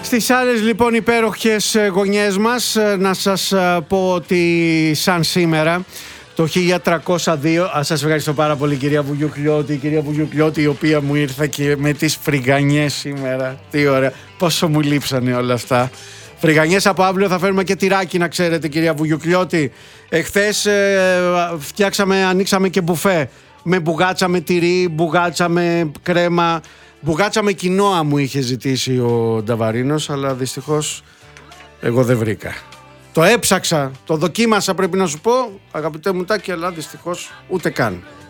Στις άλλες λοιπόν υπέροχες γωνιές μας να σας πω ότι σαν σήμερα το 1302, σας ευχαριστώ πάρα πολύ κυρία Βουγιουκλιώτη, η οποία μου ήρθε και με τις φρυγανιές σήμερα. Τι ωραία, πόσο μου λείψανε όλα αυτά. Φρυγανιές από αύριο θα φέρουμε και τυράκι, να ξέρετε κυρία Βουγιουκλιώτη. Εχθές ανοίξαμε και μπουφέ με μπουγάτσα με τυρί, μπουγάτσα με κρέμα, μπουγάτσα με κοινόα μου είχε ζητήσει ο Νταβαρίνος, αλλά δυστυχώς εγώ δεν βρήκα. Το έψαξα, το δοκίμασα πρέπει να σου πω, αγαπητέ μου Τάκη, αλλά δυστυχώς ούτε καν.